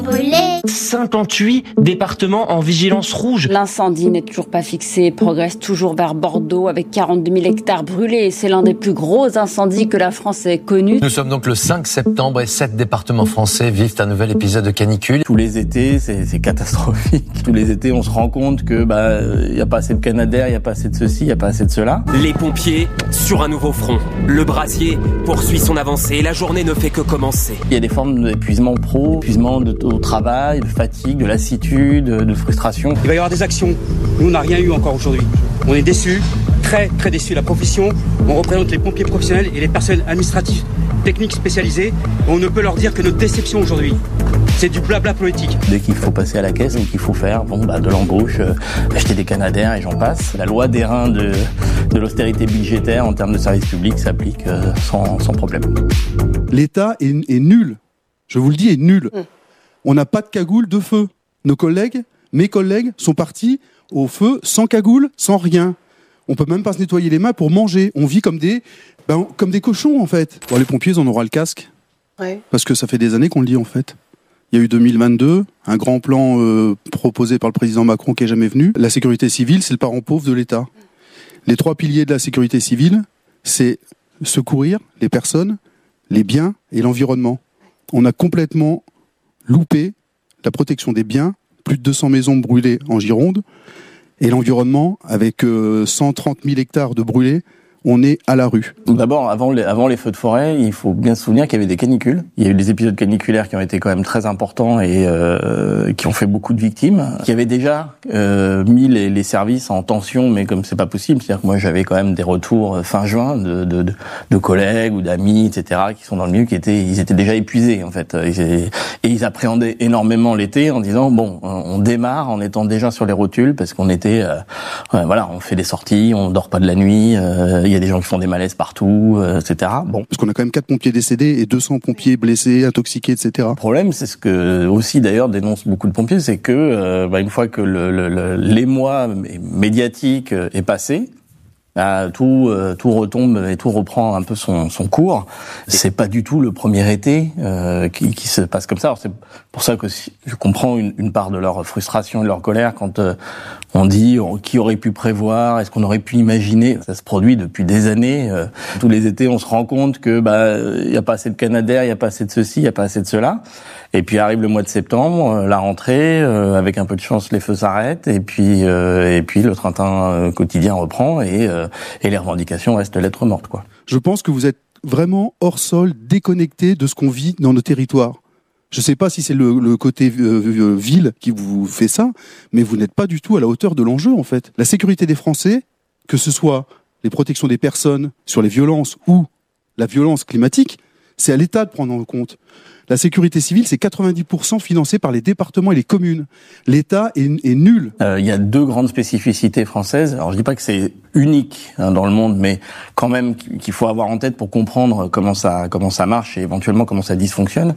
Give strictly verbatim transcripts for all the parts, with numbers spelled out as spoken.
Brûlé. cinquante-huit départements en vigilance rouge. L'incendie n'est toujours pas fixé et progresse toujours vers Bordeaux avec quarante-deux mille hectares brûlés. C'est l'un des plus gros incendies que la France ait connu. Nous sommes donc le cinq septembre et sept départements français vivent un nouvel épisode de canicule. Tous les étés, c'est, c'est catastrophique. Tous les étés, on se rend compte que bah il y a pas assez de Canadair, il y a pas assez de ceci, il y a pas assez de cela. Les pompiers sur un nouveau front. Le brasier poursuit son avancée et la journée ne fait que commencer. Il y a des formes d'épuisement pro, d'épuisement de, au travail, de fatigue, de lassitude, de frustration. Il va y avoir des actions. Nous, on n'a rien eu encore aujourd'hui. On est déçus, très très déçus. La profession, on représente les pompiers professionnels et les personnels administratifs, techniques spécialisés. On ne peut leur dire que notre déception aujourd'hui. C'est du blabla politique. Dès qu'il faut passer à la caisse, donc il faut faire bon, bah, de l'embauche, euh, acheter des Canadair et j'en passe. La loi d'airain de, de l'austérité budgétaire en termes de services publics s'applique euh, sans, sans problème. L'État est, est nul. Je vous le dis, est nul. Mmh. On n'a pas de cagoule de feu. Nos collègues, mes collègues, sont partis au feu sans cagoule, sans rien. On peut même pas se nettoyer les mains pour manger. On vit comme des, ben, comme des cochons, en fait. Bon, les pompiers, ils en auront le casque. Ouais. Parce que ça fait des années qu'on le dit, en fait. Il y a eu deux mille vingt-deux, un grand plan euh, proposé par le président Macron qui est jamais venu. La sécurité civile, c'est le parent pauvre de l'État. Les trois piliers de la sécurité civile, c'est secourir les personnes, les biens et l'environnement. On a complètement loupé la protection des biens, plus de deux cents maisons brûlées en Gironde, et l'environnement, avec euh, cent trente mille hectares de brûlés, on est à la rue. D'abord, avant les, avant les feux de forêt, il faut bien se souvenir qu'il y avait des canicules. Il y a eu des épisodes caniculaires qui ont été quand même très importants et euh, qui ont fait beaucoup de victimes. Qui avaient déjà euh, mis les, les services en tension, mais comme c'est pas possible, c'est-à-dire que moi j'avais quand même des retours fin juin de, de, de, de collègues ou d'amis, et cetera, qui sont dans le milieu, qui étaient, ils étaient déjà épuisés en fait, et, et ils appréhendaient énormément l'été en disant bon, on démarre en étant déjà sur les rotules parce qu'on était, euh, ouais, voilà, on fait des sorties, on dort pas de la nuit. Euh, Il y a des gens qui font des malaises partout, euh, et cetera. Bon. Parce qu'on a quand même quatre pompiers décédés et deux cents pompiers blessés, intoxiqués, et cetera. Le problème, c'est ce que aussi d'ailleurs dénoncent beaucoup de pompiers, c'est que euh, bah, une fois que le, le, le, l'émoi médiatique est passé, ah, tout euh, tout retombe et tout reprend un peu son son cours. C'est pas du tout le premier été euh, qui qui se passe comme ça. Alors c'est pour ça que si, je comprends une, une part de leur frustration et de leur colère quand euh, on dit oh, qui aurait pu prévoir, est-ce qu'on aurait pu imaginer. Ça se produit depuis des années. Euh, tous les étés, on se rend compte que bah il y a pas assez de Canadair, il y a pas assez de ceci, il y a pas assez de cela. Et puis arrive le mois de septembre, euh, la rentrée, euh, avec un peu de chance, les feux s'arrêtent et puis euh, et puis le train-train euh, quotidien reprend et euh, et les revendications restent lettres mortes, quoi. Je pense que vous êtes vraiment hors sol, déconnecté de ce qu'on vit dans nos territoires. Je ne sais pas si c'est le, le côté euh, ville qui vous fait ça, mais vous n'êtes pas du tout à la hauteur de l'enjeu, en fait. La sécurité des Français, que ce soit les protections des personnes sur les violences ou la violence climatique, c'est à l'État de prendre en compte. La sécurité civile, c'est quatre-vingt-dix pour cent financé par les départements et les communes. L'État est, est nul. Euh, il y a deux grandes spécificités françaises. Alors je dis pas que c'est unique hein, dans le monde, mais quand même qu'il faut avoir en tête pour comprendre comment ça comment ça marche et éventuellement comment ça dysfonctionne.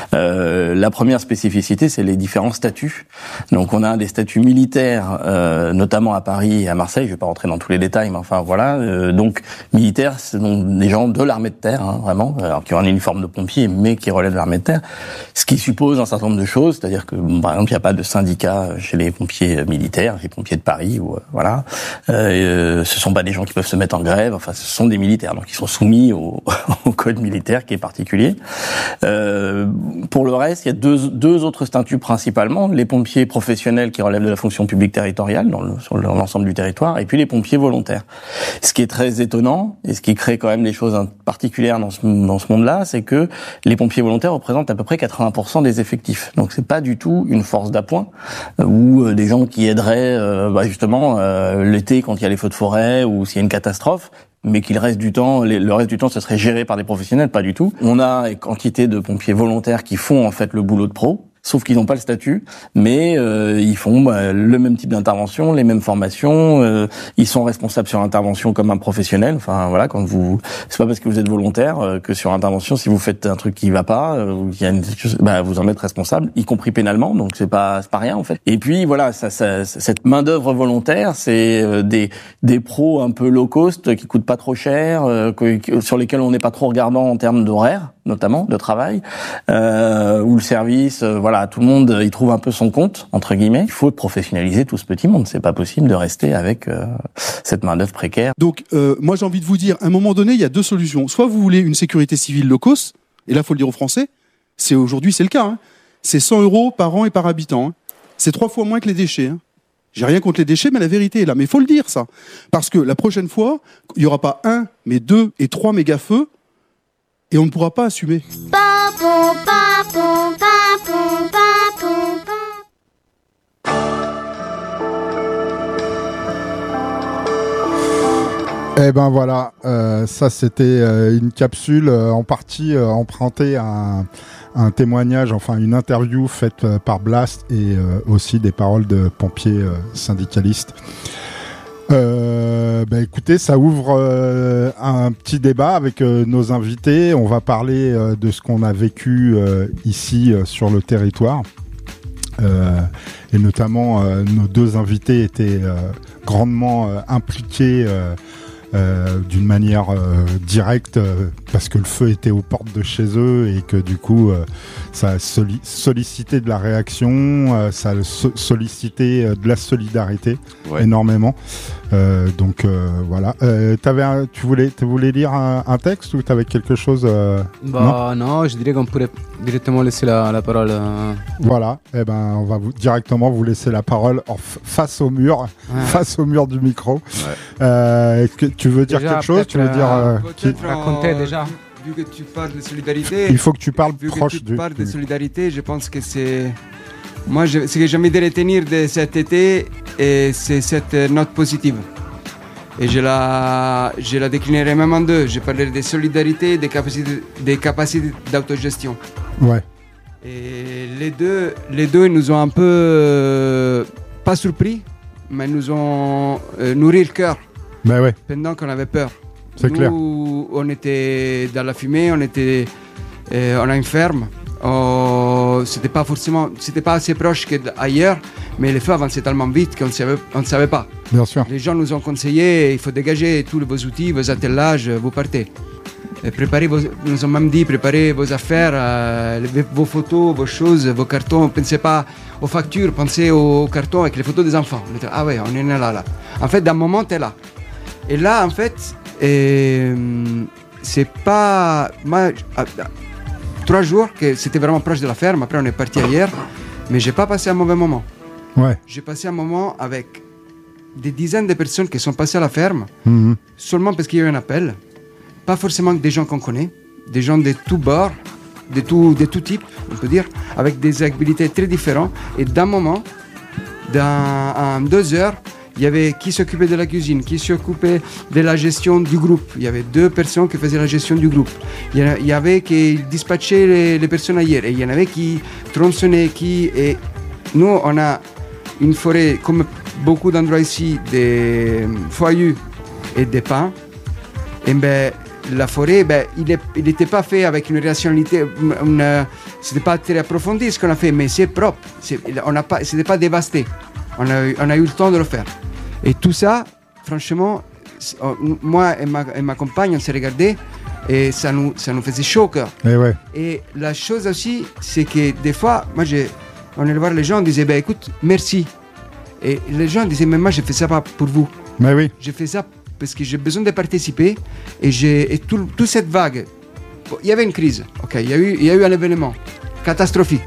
Euh, la première spécificité, c'est les différents statuts. Donc on a des statuts militaires, euh, notamment à Paris et à Marseille. Je vais pas rentrer dans tous les détails, mais enfin voilà. Euh, donc militaires, ce sont des gens de l'armée de terre, hein, vraiment, alors qui ont un uniforme de pompier, mais qui relèvent de l'armée de terre. Ce qui suppose un certain nombre de choses, c'est-à-dire que bon, par exemple, il n'y a pas de syndicat chez les pompiers militaires, les pompiers de Paris, ou euh, voilà. Euh, ce sont pas des gens qui peuvent se mettre en grève. Enfin, ce sont des militaires, donc ils sont soumis au, au code militaire qui est particulier. Euh, pour le reste, il y a deux, deux autres statuts principalement les pompiers professionnels qui relèvent de la fonction publique territoriale dans le, sur l'ensemble du territoire, et puis les pompiers volontaires. Ce qui est très étonnant et ce qui crée quand même des choses particulières dans ce, dans ce monde-là, c'est que les pompiers volontaires représentent à peu près quatre-vingts pour cent des effectifs. Donc c'est pas du tout une force d'appoint euh, ou euh, des gens qui aideraient euh, bah, justement euh, l'été quand il y a les feux de forêt ou s'il y a une catastrophe, mais qu'il reste du temps, les, le reste du temps, ce serait géré par des professionnels, pas du tout. On a une quantité de pompiers volontaires qui font en fait le boulot de pro. Sauf qu'ils n'ont pas le statut, mais euh, ils font bah, le même type d'intervention, les mêmes formations. Euh, ils sont responsables sur intervention comme un professionnel. Enfin voilà, quand vous, c'est pas parce que vous êtes volontaire euh, que sur intervention, si vous faites un truc qui va pas, euh, ou qu'il y a une chose, bah, vous en êtes responsable, y compris pénalement. Donc c'est pas, c'est pas rien en fait. Et puis voilà, ça, ça, cette main d'œuvre volontaire, c'est euh, des des pros un peu low cost qui coûtent pas trop cher, euh, que, sur lesquels on n'est pas trop regardant en termes d'horaire. notamment de travail, euh, où le service, euh, voilà, tout le monde y trouve un peu son compte entre guillemets. Il faut professionnaliser tout ce petit monde. C'est pas possible de rester avec euh, cette main d'œuvre précaire. Donc, euh, moi, j'ai envie de vous dire, à un moment donné, il y a deux solutions. Soit vous voulez une sécurité civile low cost, et là, faut le dire aux Français. C'est aujourd'hui, c'est le cas. Hein. C'est cent euros par an et par habitant. Hein. C'est trois fois moins que les déchets. Hein. J'ai rien contre les déchets, mais la vérité est là. Mais il faut le dire, ça. Parce que la prochaine fois, il n'y aura pas un, mais deux et trois méga-feux, et on ne pourra pas assumer. Papon, papon, papon, papon, papon. Eh ben voilà, euh, ça c'était euh, une capsule euh, en partie euh, empruntée à un, un témoignage, enfin une interview faite euh, par Blast et euh, aussi des paroles de pompiers euh, syndicalistes. Euh, bah écoutez, ça ouvre euh, un petit débat avec euh, nos invités. On va parler euh, de ce qu'on a vécu euh, ici euh, sur le territoire. Euh, et notamment, euh, nos deux invités étaient euh, grandement euh, impliqués euh, euh, d'une manière euh, directe euh, parce que le feu était aux portes de chez eux et que du coup, euh, ça a soli- sollicité de la réaction, euh, ça a so- sollicité euh, de la solidarité ouais. énormément. Euh, donc euh, voilà. Euh, t'avais un, tu voulais, tu voulais lire un, un texte ou t'avais quelque chose euh, Bah non, non, je dirais qu'on pourrait directement laisser la, la parole. Euh... Voilà. Eh ben, on va vous, directement vous laisser la parole en f- face au mur, ouais. face au mur du micro. Ouais. Euh, que, tu veux dire déjà, quelque chose Tu veux dire euh, qui... raconter déjà. Vu que tu parles de solidarité, il faut que tu parles vu proche que tu du. parles de solidarité, je pense que c'est. Moi, je, ce que j'ai envie de retenir de cet été, et c'est cette note positive. Et je la, je la déclinerai même en deux. Je parlerai de solidarité et des capacités, des capacités d'autogestion. Ouais. Et les deux, les deux nous ont un peu, euh, pas surpris, mais nous ont euh, nourri le cœur. Ben ouais. Pendant qu'on avait peur. C'est nous, clair. On était dans la fumée, on était, euh, on a une ferme. Oh, c'était pas forcément, c'était pas assez proche qu'ailleurs, mais les feux avançaient tellement vite qu'on ne savait, on ne savait pas. Bien sûr. Les gens nous ont conseillé, il faut dégager tous vos outils, vos attellages, vous partez. Et préparez vos, nous ont même dit, préparez vos affaires, euh, vos photos, vos choses, vos cartons. Pensez pas aux factures, pensez aux cartons avec les photos des enfants. On était, ah ouais, on est là, là. En fait, d'un moment, t'es là. Et là, en fait, et, c'est pas... Moi, trois jours que c'était vraiment proche de la ferme, après on est parti ailleurs, mais j'ai pas passé un mauvais moment. Ouais. J'ai passé un moment avec des dizaines de personnes qui sont passées à la ferme, mmh. seulement parce qu'il y a eu un appel, pas forcément des gens qu'on connaît, des gens de tous bords, de tout, de tout type, on peut dire, avec des habilités très différentes, et d'un moment, dans en deux heures, il y avait qui s'occupait de la cuisine, qui s'occupait de la gestion du groupe. Il y avait deux personnes qui faisaient la gestion du groupe. Il y avait qui dispatchaient les, les personnes ailleurs. Et il y en avait qui tronçonnaient, qui... Et nous, on a une forêt, comme beaucoup d'endroits ici, des feuillus et des pins. Et ben, la forêt, ben, il n'était pas fait avec une rationalité... Une, c'était pas très approfondi ce qu'on a fait, mais c'est propre. C'est, on n'a pas, c'était pas dévasté. On a, eu, on a eu le temps de le faire. Et tout ça, franchement, moi et ma, et ma compagne, on s'est regardés et ça nous, ça nous faisait chaud au cœur. Et, ouais. Et la chose aussi, c'est que des fois, moi, j'ai, on allait voir les gens, on disait, ben, écoute, merci. Et les gens disaient, mais moi, je fais ça pas pour vous. Mais oui. Je fais ça parce que j'ai besoin de participer. Et, j'ai, et tout, toute cette vague, il y avait une crise, ok, il y a eu, il y a eu un événement catastrophique.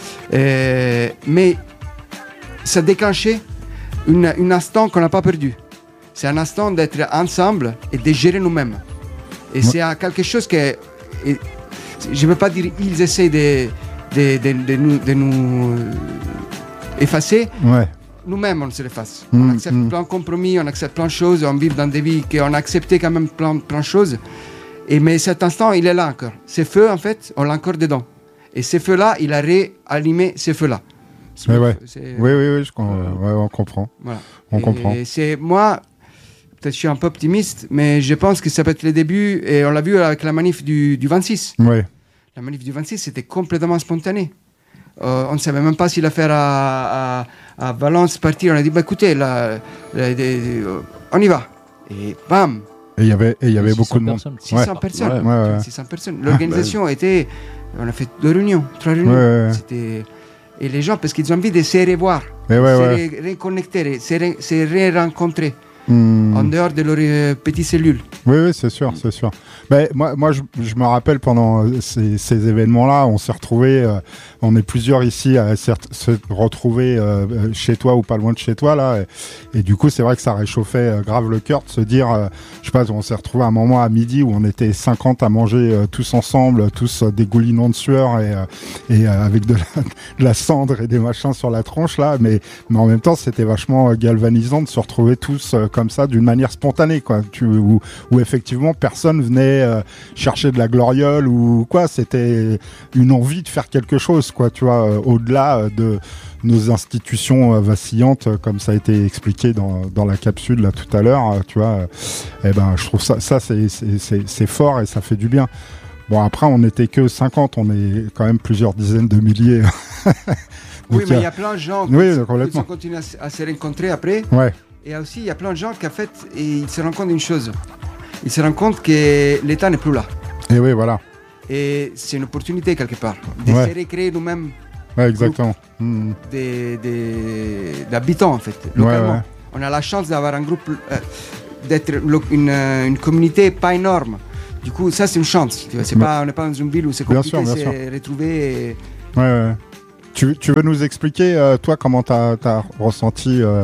Et, mais ça déclenchait une, un instant qu'on n'a pas perdu. C'est un instant d'être ensemble et de gérer nous-mêmes. Et ouais. c'est quelque chose que... Et, je ne veux pas dire ils essaient de, de, de, de, nous, de nous effacer. Ouais. Nous-mêmes, on se l'efface. Mmh, on accepte mmh. plein de compromis, on accepte plein de choses, on vit dans des vies qu'on a accepté quand même plein, plein de choses. Et, mais cet instant, il est là encore. Ces feux, en fait, on l'a encore dedans. Et ces feux-là, il a réallumé ces feux-là. C'est, ouais. c'est, oui, oui, oui, je, euh, ouais, on comprend. Voilà. On et, comprend. Et c'est moi, peut-être je suis un peu optimiste, mais je pense que ça peut être le début, et on l'a vu avec la manif du, du vingt-six. Ouais. La manif du vingt-six, c'était complètement spontané. Euh, on ne savait même pas si l'affaire à, à, à Valence partir. On a dit, bah, écoutez, là, là, là, on y va. Et bam. Et il y avait, et il y avait beaucoup de monde. six cents Ouais. personnes. Ouais, ouais, ouais. six cents personnes. L'organisation était, on a fait deux réunions, trois réunions. Ouais, ouais, ouais. C'était, et les gens, parce qu'ils ont envie de se revoir, Et ouais, se ouais. ré- reconnecter, se, ré- se ré-rencontrer. Hmm. En dehors de leurs euh, petites cellules. Oui, oui, c'est sûr, c'est sûr. Ben, moi, moi je, je me rappelle pendant euh, ces, ces événements-là, on s'est retrouvés, euh, on est plusieurs ici à s'être- se retrouver euh, chez toi ou pas loin de chez toi, là. Et, et du coup, c'est vrai que ça réchauffait euh, grave le cœur de se dire, euh, je sais pas, on s'est retrouvés à un moment à midi où on était cinquante à manger euh, tous ensemble, tous euh, dégoulinants de sueur et, euh, et euh, avec de la, de la cendre et des machins sur la tronche, là. Mais, mais en même temps, c'était vachement euh, galvanisant de se retrouver tous euh, comme ça d'une manière spontanée, quoi. Tu, où, où effectivement personne venait euh, chercher de la gloriole ou quoi. C'était une envie de faire quelque chose, quoi. Tu vois, euh, au-delà euh, de nos institutions euh, vacillantes, euh, comme ça a été expliqué dans, dans la capsule là tout à l'heure. Euh, tu vois, euh, eh ben, je trouve ça, ça c'est, c'est, c'est, c'est fort et ça fait du bien. Bon, après, on n'était que cinquante, on est quand même plusieurs dizaines de milliers. Oui, Donc, mais il y a plein de gens qui, oui, qui complètement. ont continué à, s- à se rencontrer après. Ouais. Et aussi, il y a plein de gens qui, en fait, ils se rendent compte d'une chose. Ils se rendent compte que l'État n'est plus là. Et oui, voilà. Et c'est une opportunité, quelque part, de Ouais. se recréer nous-mêmes Ouais, exactement. Hmm. des, des- d'habitants, en fait, localement. Ouais, ouais. On a la chance d'avoir un groupe, euh, d'être lo- une, euh, une communauté pas énorme. Du coup, ça, c'est une chance. Tu vois, c'est Ouais. pas, on n'est pas dans une ville où c'est Bien compliqué sûr, de bien se retrouver. Et... Ouais, ouais. Tu, tu veux nous expliquer, euh, toi, comment t'as as ressenti euh...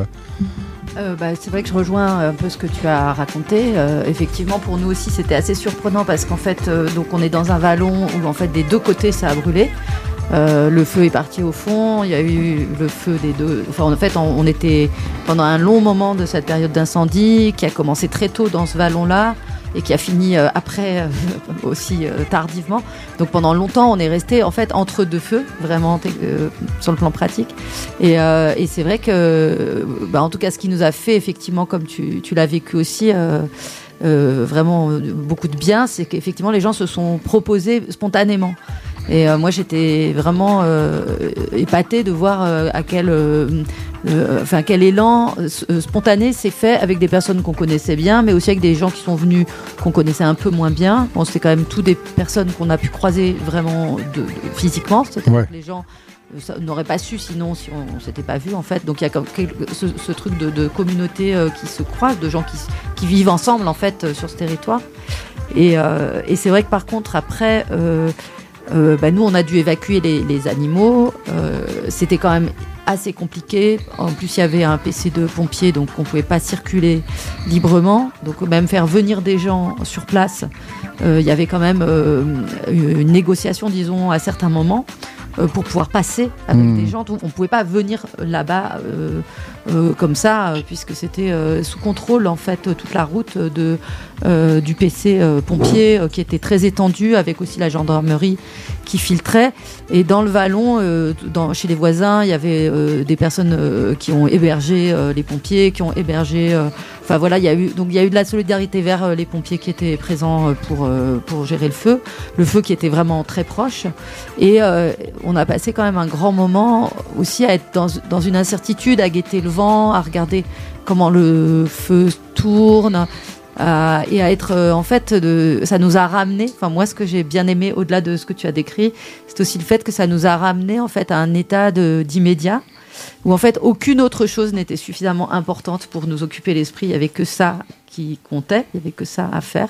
Euh, bah, c'est vrai que je rejoins un peu ce que tu as raconté. Euh, effectivement, pour nous aussi, c'était assez surprenant parce qu'en fait, euh, donc on est dans un vallon où en fait des deux côtés ça a brûlé. Euh, le feu est parti au fond. Il y a eu le feu des deux. Enfin, en fait, on, on était pendant un long moment de cette période d'incendie qui a commencé très tôt dans ce vallon-là et qui a fini euh, après euh, aussi euh, tardivement. Donc pendant longtemps, on est resté en fait entre deux feux, vraiment euh, sur le plan pratique. Et, euh, et c'est vrai que, bah, en tout cas, ce qui nous a fait effectivement, comme tu, tu l'as vécu aussi, euh, euh, vraiment euh, beaucoup de bien, c'est qu'effectivement les gens se sont proposés spontanément. Et euh, moi, j'étais vraiment euh, épatée de voir euh, à quel, euh, euh, enfin, quel élan euh, spontané s'est fait avec des personnes qu'on connaissait bien, mais aussi avec des gens qui sont venus qu'on connaissait un peu moins bien. Bon, c'était quand même toutes des personnes qu'on a pu croiser vraiment de, de, physiquement. C'est-à-dire Ouais. que les gens euh, ça, n'auraient pas su sinon si on ne s'était pas vu en fait. Donc il y a comme quelque- ce, ce truc de, de communauté euh, qui se croise, de gens qui, qui vivent ensemble en fait euh, sur ce territoire. Et, euh, et c'est vrai que par contre après. Euh, Euh, bah, nous, on a dû évacuer les, les animaux. Euh, c'était quand même assez compliqué. En plus, il y avait un P C de pompiers, donc on ne pouvait pas circuler librement. Donc, même faire venir des gens sur place, euh, il y avait quand même euh, une négociation, disons, à certains moments. Euh, pour pouvoir passer avec Mmh. des gens. Donc, on ne pouvait pas venir là-bas euh, euh, comme ça, euh, puisque c'était euh, sous contrôle, en fait, toute la route de, euh, du P C euh, pompier, euh, qui était très étendue, avec aussi la gendarmerie qui filtrait. Et dans le vallon, euh, dans, chez les voisins, il y avait euh, des personnes euh, qui ont hébergé euh, les pompiers, qui ont hébergé... euh, Enfin voilà, il y a eu donc il y a eu de la solidarité vers euh, les pompiers qui étaient présents euh, pour euh, pour gérer le feu, le feu qui était vraiment très proche. Et euh, on a passé quand même un grand moment aussi à être dans dans une incertitude, à guetter le vent, à regarder comment le feu tourne. Euh, et à être euh, en fait de, ça nous a ramené, enfin moi ce que j'ai bien aimé au-delà de ce que tu as décrit, c'est aussi le fait que ça nous a ramené en fait à un état de, d'immédiat où en fait aucune autre chose n'était suffisamment importante pour nous occuper l'esprit. Il n'y avait que ça qui comptait, il n'y avait que ça à faire.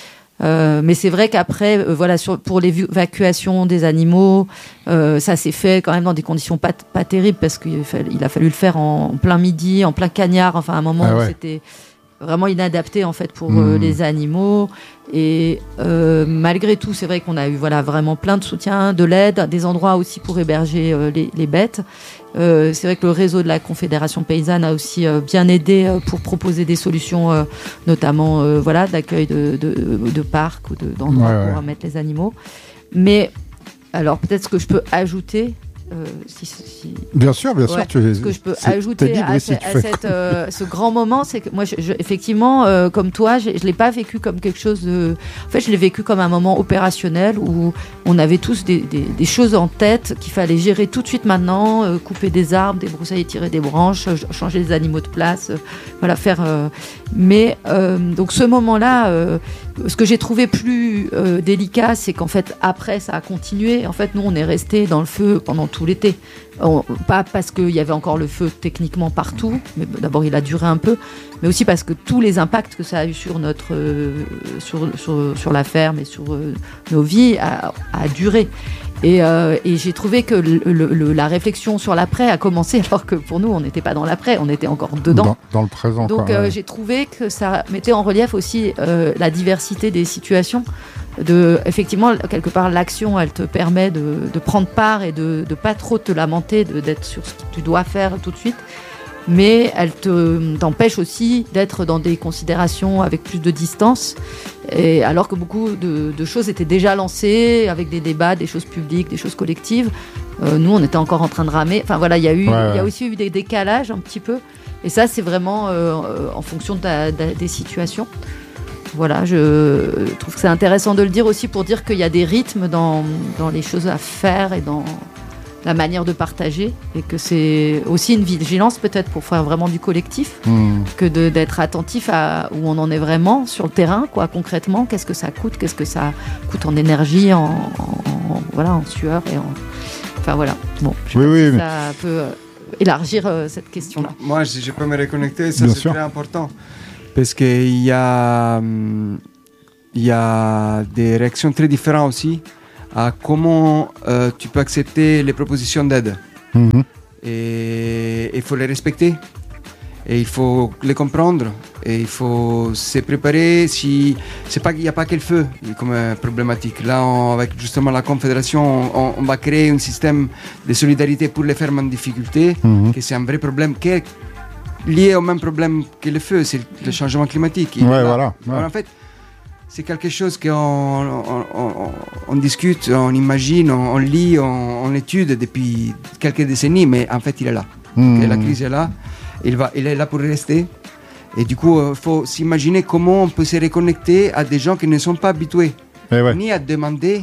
Euh, mais c'est vrai qu'après, euh, voilà, sur, pour l'évacuation des animaux, euh, ça s'est fait quand même dans des conditions pas, pas terribles parce qu'il fallait- il a fallu le faire en, en plein midi, en plein cagnard, enfin à un moment Ah où ouais. c'était vraiment inadapté en fait pour Mmh. euh, les animaux. Et euh, malgré tout, c'est vrai qu'on a eu voilà vraiment plein de soutien, de l'aide, des endroits aussi pour héberger euh, les, les bêtes. Euh, c'est vrai que le réseau de la Confédération paysanne a aussi euh, bien aidé euh, pour proposer des solutions, euh, notamment euh, voilà d'accueil de, de, de parcs ou de, d'endroits Ouais, ouais. pour mettre les animaux. Mais alors peut-être ce que je peux ajouter, euh, si, si... Bien sûr, bien ouais, sûr. Tu... Ce que je peux ajouter à, ce, à cette, euh, ce grand moment, c'est que moi, je, je, effectivement, euh, comme toi, je ne l'ai pas vécu comme quelque chose de... En fait, je l'ai vécu comme un moment opérationnel où on avait tous des, des, des choses en tête qu'il fallait gérer tout de suite maintenant, euh, couper des arbres, débroussailler, tirer des branches, changer les animaux de place, euh, voilà, faire... Euh... Mais, euh, donc ce moment-là, euh, ce que j'ai trouvé plus euh, délicat, c'est qu'en fait, après, ça a continué. En fait, nous, on est restés dans le feu pendant tout l'été. On, pas parce qu'il y avait encore le feu techniquement partout, mais d'abord il a duré un peu, mais aussi parce que tous les impacts que ça a eu sur notre, euh, sur, sur, sur la ferme et sur euh, nos vies a, a duré. Et, euh, et j'ai trouvé que le, le, le, la réflexion sur l'après a commencé, alors que pour nous, on n'était pas dans l'après, on était encore dedans. Dans, dans le présent. Donc quoi, euh, ouais. j'ai trouvé que ça mettait en relief aussi euh, la diversité des situations. De, effectivement, quelque part, l'action, elle te permet de, de prendre part et de ne pas trop te lamenter, de, d'être sur ce que tu dois faire tout de suite. Mais elle te, t'empêche aussi d'être dans des considérations avec plus de distance. Et alors que beaucoup de, de choses étaient déjà lancées, avec des débats, des choses publiques, des choses collectives. Euh, nous, on était encore en train de ramer. Enfin voilà, il y a eu, ouais, il y a ouais. aussi eu des décalages un petit peu. Et ça, c'est vraiment euh, en fonction de ta, de, des situations. Voilà, je trouve que c'est intéressant de le dire aussi pour dire qu'il y a des rythmes dans, dans les choses à faire et dans la manière de partager, et que c'est aussi une vigilance peut-être pour faire vraiment du collectif, mmh. que de, d'être attentif à où on en est vraiment sur le terrain, quoi, concrètement, qu'est-ce que ça coûte, qu'est-ce que ça coûte en énergie, en, en, en voilà, en sueur et en... Enfin voilà, bon, je oui, pense oui, que mais... ça peut euh, élargir euh, cette question-là. Moi, si je peux me reconnecter, ça Bien c'est sûr. très important. Parce qu'il y a, il y a des réactions très différentes aussi à comment euh, tu peux accepter les propositions d'aide. Mmh. Et il faut les respecter. Et il faut les comprendre. Et il faut se préparer. Si, c'est pas qu'il n'y a pas que le feu comme problématique. Là, on, avec justement la Confédération, on, on va créer un système de solidarité pour les fermes en difficulté, Mmh. que c'est un vrai problème qui est lié au même problème que le feu, c'est le changement climatique. Ouais, voilà. Ouais. Alors, en fait, c'est quelque chose qu'on on, on, on discute, on imagine, on, on lit, on, on étude depuis quelques décennies, mais en fait, il est là. Mmh. Et la crise est là, il, va, il est là pour rester. Et du coup, il faut s'imaginer comment on peut se reconnecter à des gens qui ne sont pas habitués, ouais. ni à demander,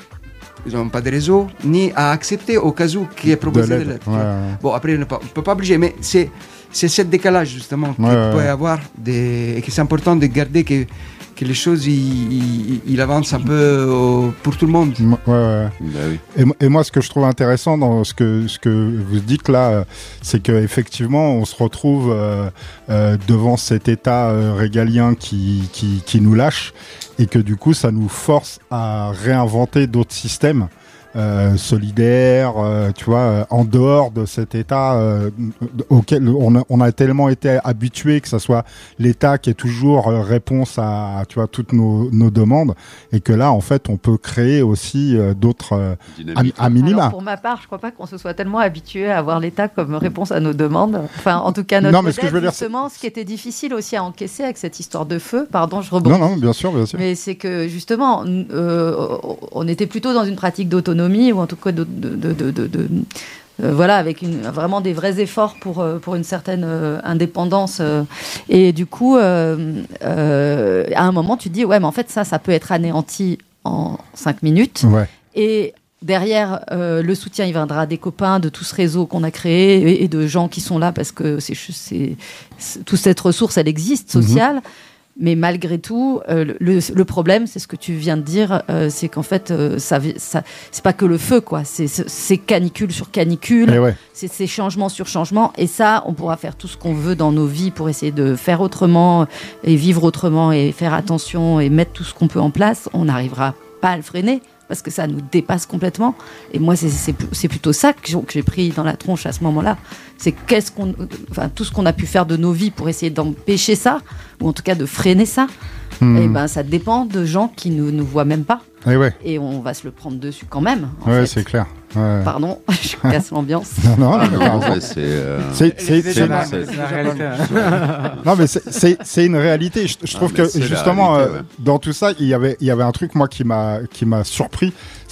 ils n'ont pas de réseau, ni à accepter au cas où qui est proposé de l'aide. De l'aide. Ouais, ouais. Bon, après, on ne peut pas obliger, mais c'est... C'est ce décalage justement qu'il ouais, peut ouais. y avoir des... et que c'est important de garder que, que les choses il, il, il avancent un peu euh, pour tout le monde. Ouais, ouais. Bah oui. Et, et moi, ce que je trouve intéressant dans ce que, ce que vous dites là, c'est qu'effectivement, on se retrouve euh, euh, devant cet état euh, régalien qui, qui, qui nous lâche, et que du coup, ça nous force à réinventer d'autres systèmes. Euh, solidaire, euh, tu vois, euh, en dehors de cet état euh, auquel on a, on a tellement été habitué que ça soit l'État qui est toujours euh, réponse à, à, tu vois, toutes nos, nos demandes, et que là, en fait, on peut créer aussi euh, d'autres euh, à, à minima. Alors, pour ma part, je crois pas qu'on se soit tellement habitué à avoir l'État comme réponse à nos demandes. Enfin, en tout cas, notre non, mais modèle, ce que je veux dire, justement, ce qui était difficile aussi à encaisser avec cette histoire de feu, pardon, je rebondis. Non, non, bien sûr, bien sûr. Mais c'est que justement, euh, on était plutôt dans une pratique d'autonomie, ou en tout cas de, de, de, de, de, de euh, voilà, avec une, vraiment des vrais efforts pour, euh, pour une certaine euh, indépendance. Euh, et du coup, euh, euh, à un moment, tu te dis, ouais, mais en fait, ça, ça peut être anéanti en cinq minutes. Ouais. Et derrière, euh, le soutien, il viendra des copains, de tout ce réseau qu'on a créé, et, et de gens qui sont là parce que c'est, c'est, c'est, toute cette ressource, elle existe, sociale. Mm-hmm. Mais malgré tout, euh, le, le problème, c'est ce que tu viens de dire, euh, c'est qu'en fait, euh, ça, ça, c'est pas que le feu, quoi. C'est, c'est canicule sur canicule, ouais. c'est ces changements sur changements. Et ça, on pourra faire tout ce qu'on veut dans nos vies pour essayer de faire autrement et vivre autrement et faire attention et mettre tout ce qu'on peut en place. On n'arrivera pas à le freiner, parce que ça nous dépasse complètement. Et moi, c'est, c'est, c'est plutôt ça que j'ai pris dans la tronche à ce moment-là. C'est qu'est-ce qu'on, enfin, tout ce qu'on a pu faire de nos vies pour essayer d'empêcher ça, ou en tout cas de freiner ça, mmh. et ben, ça dépend de gens qui ne nous voient même pas. Et, ouais. et on va se le prendre dessus quand même. En ouais, fait. c'est clair. Ouais. Pardon, je casse l'ambiance. Non, non, ah, non, non mais c'est, euh... c'est, c'est, c'est, c'est, la, c'est, c'est la réalité. non, mais c'est, c'est, c'est une réalité. Je, je trouve ah, que justement, réalité, ouais. euh, dans tout ça, il y avait, il y avait un truc moi qui m'a, qui m'a surpris,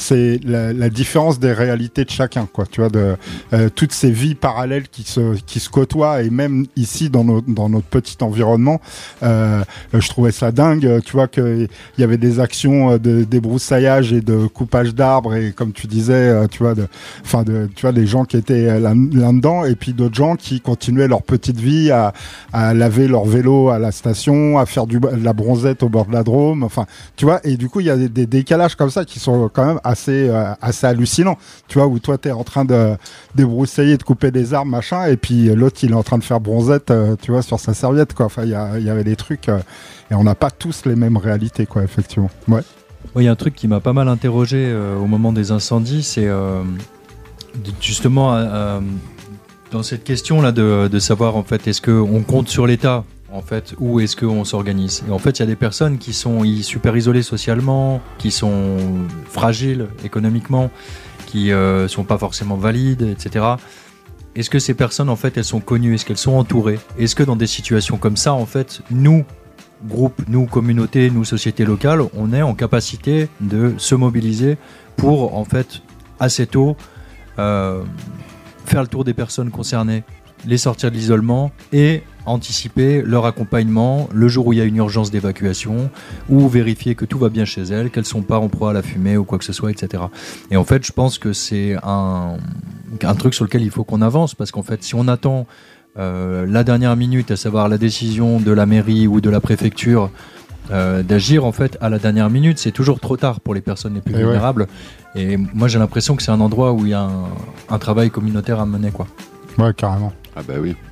c'est la, la différence des réalités de chacun, quoi. Tu vois, de euh, toutes ces vies parallèles qui se qui se côtoient, et même ici dans nos dans notre petit environnement, euh, je trouvais ça dingue. Tu vois que il y avait des actions de débroussaillage et de coupage d'arbres, et comme tu disais, tu vois, de, enfin de, tu vois, des gens qui étaient là, là-dedans, et puis d'autres gens qui continuaient leur petite vie à à laver leur vélo à la station, à faire du de la bronzette au bord de la Drôme. Enfin, tu vois, et du coup il y a des, des décalages comme ça qui sont quand même assez euh, assez hallucinants, tu vois, où toi t'es en train de débroussailler, de couper des arbres, machin, et puis l'autre il est en train de faire bronzette, euh, tu vois, sur sa serviette, quoi. Enfin, il y, a, il y avait des trucs, euh, et on n'a pas tous les mêmes réalités, quoi, effectivement. Ouais. Il y a un truc qui m'a pas mal interrogé euh, au moment des incendies, c'est euh, justement euh, dans cette question là de, de savoir en fait, est-ce qu'on compte sur l'État en fait, où est-ce qu'on s'organise? Et en fait, il y a des personnes qui sont super isolées socialement, qui sont fragiles économiquement, qui euh, sont pas forcément valides, et cetera. Est-ce que ces personnes, en fait, elles sont connues? Est-ce qu'elles sont entourées? Est-ce que dans des situations comme ça, en fait, nous, groupe, nous, communauté, nous, société locale, on est en capacité de se mobiliser pour, en fait, assez tôt, euh, faire le tour des personnes concernées, les sortir de l'isolement et anticiper leur accompagnement le jour où il y a une urgence d'évacuation, ou vérifier que tout va bien chez elles, qu'elles ne sont pas en proie à la fumée ou quoi que ce soit, et cetera. Et en fait, je pense que c'est un, un truc sur lequel il faut qu'on avance, parce qu'en fait, si on attend euh, la dernière minute, à savoir la décision de la mairie ou de la préfecture euh, d'agir, en fait, à la dernière minute, c'est toujours trop tard pour les personnes les plus et vulnérables. Ouais. Et moi, j'ai l'impression que c'est un endroit où il y a un, un travail communautaire à mener, quoi. Ouais, carrément. Ah bah oui.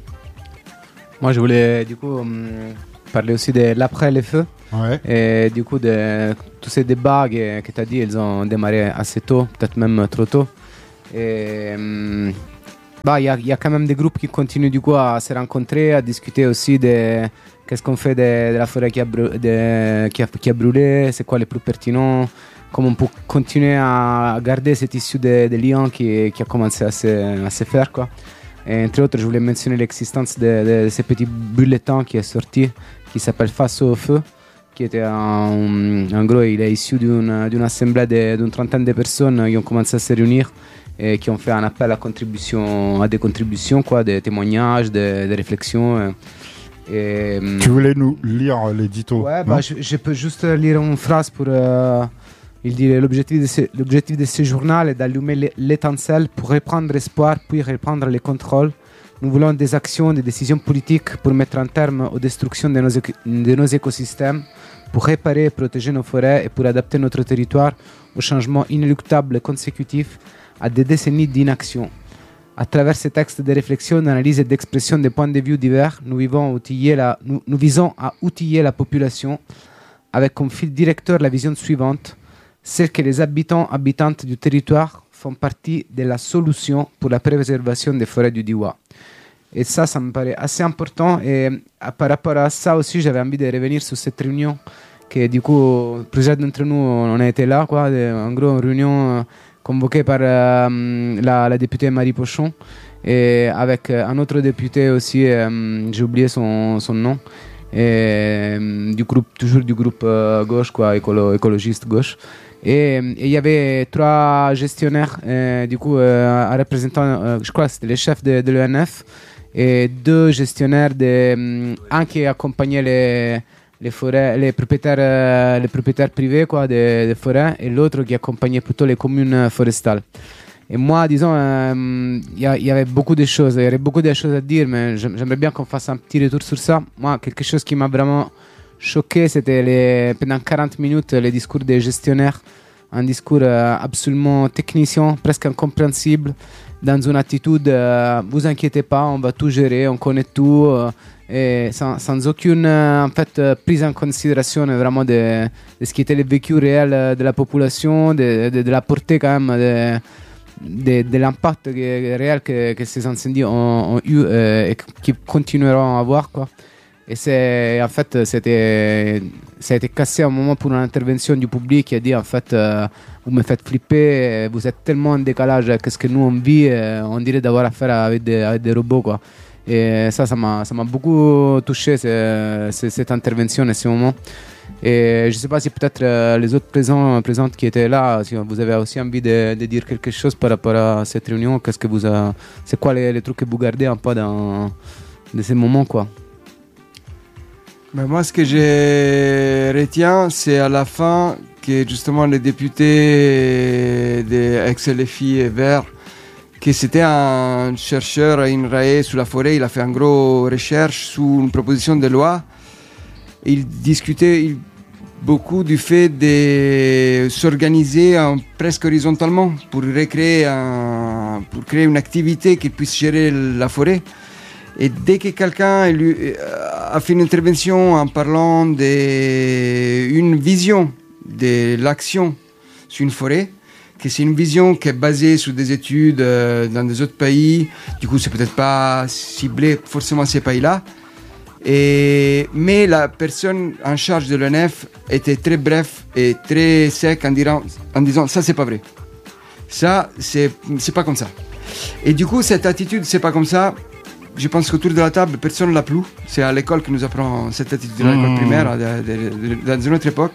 Moi, je voulais du coup hum, parler aussi de l'après les feux. Ouais. Et du coup, de tous ces débats que, que tu as dit, ils ont démarré assez tôt, peut-être même trop tôt. Et hum, bah, il y a, y a quand même des groupes qui continuent du coup à se rencontrer, à discuter aussi de qu'est-ce qu'on fait de, de la forêt qui a, brû, de, qui, a, qui a brûlé, c'est quoi les plus pertinents, comment on peut continuer à garder cette issue de, de liens qui, qui a commencé à se, à se faire, quoi. Et entre autres, je voulais mentionner l'existence de, de, de ce petit bulletin qui est sorti, qui s'appelle Face au feu, qui était en, en gros, il est issu d'une, d'une assemblée de, d'une trentaine de personnes qui ont commencé à se réunir et qui ont fait un appel à, contribution, à des contributions, quoi, des témoignages, des, des réflexions. Et, tu voulais nous lire l'édito? Ouais, bah, je, je peux juste lire une phrase pour... Euh, il dit l'objectif de, ce, l'objectif de ce journal est d'allumer l'étincelle pour reprendre espoir, puis reprendre les contrôles. Nous voulons des actions, des décisions politiques pour mettre un terme aux destructions de nos, de nos écosystèmes, pour réparer et protéger nos forêts et pour adapter notre territoire aux changements inéluctables et consécutifs à des décennies d'inaction. À travers ces textes de réflexion, d'analyse et d'expression des points de vue divers, nous, vivons outiller la, nous, nous visons à outiller la population avec comme fil directeur la vision suivante: celle que les habitants habitantes du territoire font partie de la solution pour la préservation des forêts du Diois. Et ça, ça me paraît assez important. Et à, par rapport à ça aussi, j'avais envie de revenir sur cette réunion que du coup, plusieurs d'entre nous, on a été là, quoi. De, en gros, une réunion euh, convoquée par euh, la, la députée Marie Pochon et avec euh, un autre député aussi, euh, j'ai oublié son, son nom, et, euh, du groupe, toujours du groupe euh, gauche, quoi, écolo, écologiste gauche. Et il y avait trois gestionnaires, euh, du coup, euh, un représentant, euh, je crois que c'était les chefs de, de l'E N F, et deux gestionnaires, de, un qui accompagnait les, les, forêts, les, propriétaires, euh, les propriétaires privés, quoi, des, des forêts, et l'autre qui accompagnait plutôt les communes forestales. Et moi, disons, il euh, y, y avait beaucoup de choses, il y avait beaucoup de choses à dire, mais j'aimerais bien qu'on fasse un petit retour sur ça. Moi, quelque chose qui m'a vraiment choqué, c'était les, pendant quarante minutes les discours des gestionnaires, un discours euh, absolument technicien, presque incompréhensible, dans une attitude euh, vous inquiétez pas, on va tout gérer, on connaît tout, euh, et sans, sans aucune euh, en fait, euh, prise en considération vraiment de, de ce qui était le vécu réel de la population, de, de, de la portée quand même de, de, de l'impact réel que, que ces incendies ont, ont eu euh, et qui continueront à avoir, quoi. Et c'est, en fait, c'était, ça a été cassé à un moment pour une intervention du public qui a dit, en fait, euh, vous me faites flipper, vous êtes tellement en décalage avec ce que nous on vit, euh, on dirait d'avoir affaire avec des, avec des robots, quoi. Et ça, ça m'a, ça m'a beaucoup touché, c'est, c'est, cette intervention à ce moment. Et je ne sais pas si peut-être euh, les autres présents, présentes qui étaient là, si vous avez aussi envie de, de dire quelque chose par rapport à cette réunion. Qu'est-ce que vous a... C'est quoi les, les trucs que vous gardez un peu dans de ces moments, quoi? Mais moi, ce que je retiens, c'est à la fin que justement le député de Aix-L F I et Vert, que c'était un chercheur à INRAE sur la forêt, il a fait une grosse recherche sous une proposition de loi. Il discutait il, beaucoup du fait de s'organiser un, presque horizontalement pour recréer un, pour créer une activité qui puisse gérer la forêt. Et dès que quelqu'un lui, a fait une intervention en parlant d'une vision de l'action sur une forêt, que c'est une vision qui est basée sur des études euh, dans des autres pays, du coup c'est peut-être pas ciblé forcément ces pays-là, et, mais la personne en charge de l'O N F était très bref et très sec en, dirant, en disant ça c'est pas vrai, ça c'est, c'est pas comme ça. Et du coup cette attitude c'est pas comme ça, je pense qu'autour de la table, personne ne l'a plus. C'est à l'école que nous apprend cette attitude, à l'école primaire, de, de, de, dans une autre époque.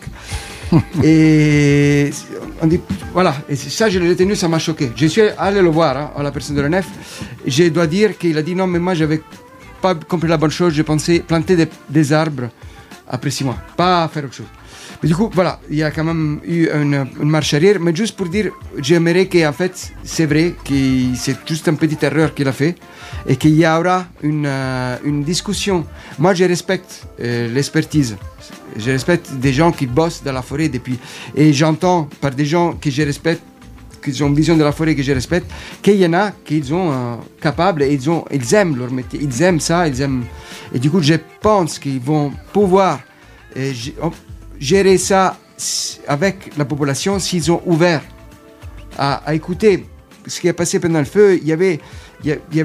Et on dit, voilà, et ça, je l'ai retenu, ça m'a choqué. Je suis allé le voir, hein, à la personne de l'O N F. Je dois dire qu'il a dit, non, mais moi, j'avais pas compris la bonne chose. Je pensais planter des, des arbres après six mois, pas faire autre chose. Mais du coup, voilà, il y a quand même eu une, une marche arrière. Mais juste pour dire, j'aimerais qu'en fait, c'est vrai que c'est juste une petite erreur qu'il a fait et qu'il y aura une, euh, une discussion. Moi, je respecte euh, l'expertise. Je respecte des gens qui bossent dans la forêt depuis. Et j'entends par des gens que je respecte, qui ont une vision de la forêt que je respecte, qu'il y en a qui sont euh, capables et ils, ont, ils aiment leur métier. Ils aiment ça, ils aiment. Et du coup, je pense qu'ils vont pouvoir euh, gérer ça avec la population s'ils ont ouvert à, à écouter ce qui est passé pendant le feu. Il y avait, il y avait